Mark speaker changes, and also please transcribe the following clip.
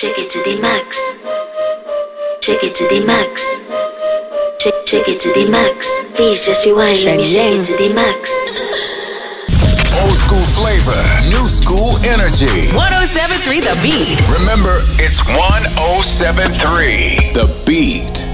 Speaker 1: Shake it to the max. Shake it to the max. Shake it to the max. Please just rewind. Let me shake it to the max.
Speaker 2: Old school flavor, new school energy.
Speaker 3: 107.3 The Beat.
Speaker 2: Remember, it's 107.3 The Beat.